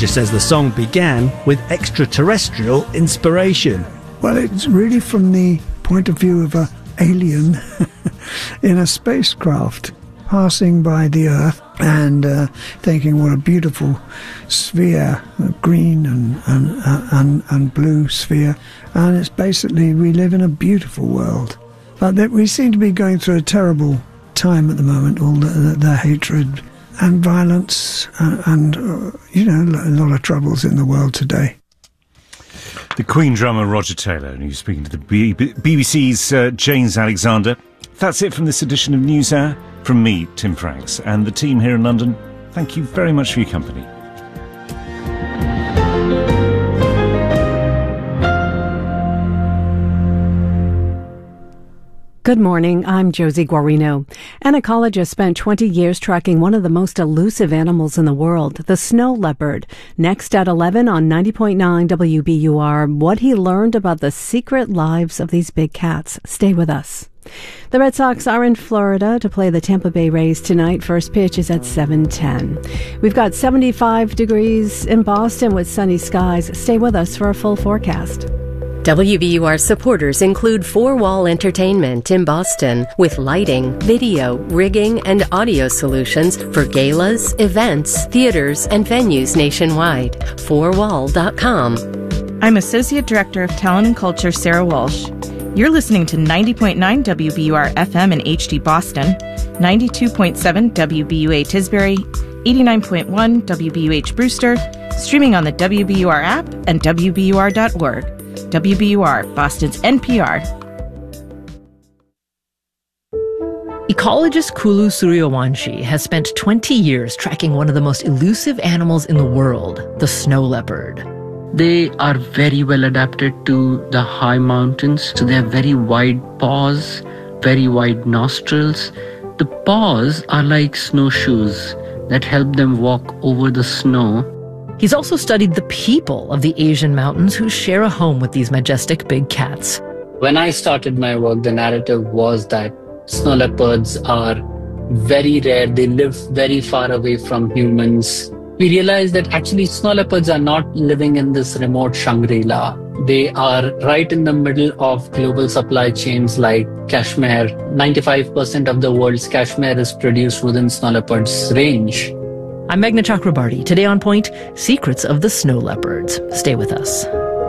Manager says the song began with extraterrestrial inspiration. Well, it's really from the point of view of an alien in a spacecraft passing by the Earth and thinking what a beautiful sphere, a green and blue sphere. And it's basically, we live in a beautiful world. But we seem to be going through a terrible time at the moment, all the hatred and violence and a lot of troubles in the world today. The Queen drummer Roger Taylor, and you're speaking to the BBC's James Alexander. That's it from this edition of NewsHour. From me, Tim Franks, and the team here in London, thank you very much for your company. Good morning, I'm Josie Guarino. An ecologist spent 20 years tracking one of the most elusive animals in the world, the snow leopard. Next at 11 on 90.9 WBUR, what he learned about the secret lives of these big cats. Stay with us. The Red Sox are in Florida to play the Tampa Bay Rays tonight. First pitch is at 7:10. We've got 75 degrees in Boston with sunny skies. Stay with us for a full forecast. WBUR supporters include Four Wall Entertainment in Boston with lighting, video, rigging, and audio solutions for galas, events, theaters, and venues nationwide. 4wall.com. I'm Associate Director of Talent and Culture, Sarah Walsh. You're listening to 90.9 WBUR FM in HD Boston, 92.7 WBUA Tisbury, 89.1 WBUH Brewster, streaming on the WBUR app and WBUR.org. WBUR, Boston's NPR. Ecologist Kulu Suryawanshi has spent 20 years tracking one of the most elusive animals in the world, the snow leopard. They are very well adapted to the high mountains, so they have very wide paws, very wide nostrils. The paws are like snowshoes that help them walk over the snow. He's also studied the people of the Asian mountains who share a home with these majestic big cats. When I started my work, the narrative was that snow leopards are very rare. They live very far away from humans. We realized that actually snow leopards are not living in this remote Shangri-La. They are right in the middle of global supply chains like cashmere. 95% of the world's cashmere is produced within snow leopards' range. I'm Meghna Chakrabarti. Today on Point, secrets of the snow leopards. Stay with us.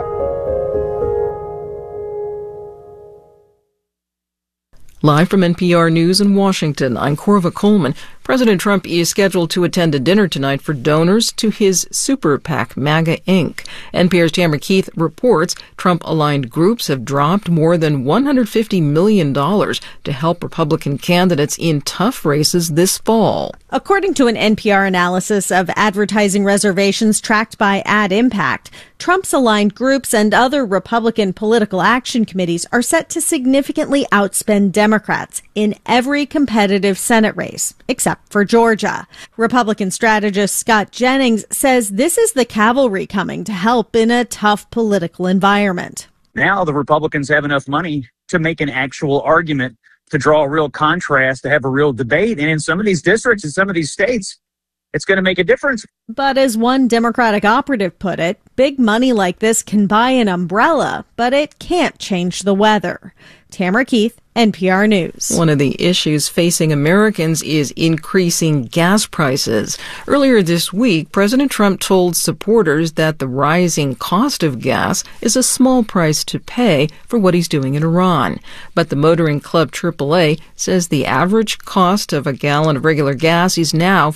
Live from NPR News in Washington, I'm Corva Coleman. President Trump is scheduled to attend a dinner tonight for donors to his super PAC, MAGA Inc. NPR's Tamara Keith reports Trump-aligned groups have dropped more than $150 million to help Republican candidates in tough races this fall. According to an NPR analysis of advertising reservations tracked by Ad Impact, Trump's aligned groups and other Republican political action committees are set to significantly outspend Democrats in every competitive Senate race, except for Georgia. Republican strategist Scott Jennings says this is the cavalry coming to help in a tough political environment. Now the Republicans have enough money to make an actual argument, to draw a real contrast, to have a real debate. And in some of these districts, in some of these states, it's going to make a difference. But as one Democratic operative put it, big money like this can buy an umbrella, but it can't change the weather. Tamara Keith, NPR News. One of the issues facing Americans is increasing gas prices. Earlier this week, President Trump told supporters that the rising cost of gas is a small price to pay for what he's doing in Iran. But the motoring club AAA says the average cost of a gallon of regular gas is now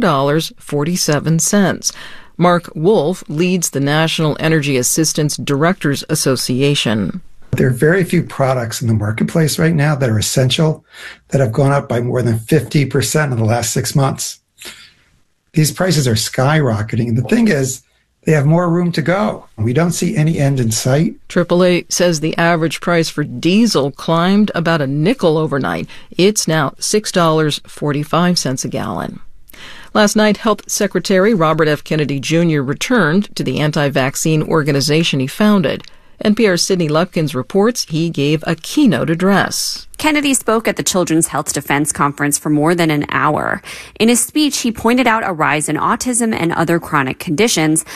$4.47. Mark Wolf leads the National Energy Assistance Directors Association. There are very few products in the marketplace right now that are essential that have gone up by more than 50% in the last 6 months. These prices are skyrocketing. And the thing is, they have more room to go. We don't see any end in sight. AAA says the average price for diesel climbed about a nickel overnight. It's now $6.45 a gallon. Last night, Health Secretary Robert F. Kennedy Jr. returned to the anti-vaccine organization he founded. NPR's Sydney Lupkins reports he gave a keynote address. Kennedy spoke at the Children's Health Defense Conference for more than an hour. In his speech, he pointed out a rise in autism and other chronic conditions,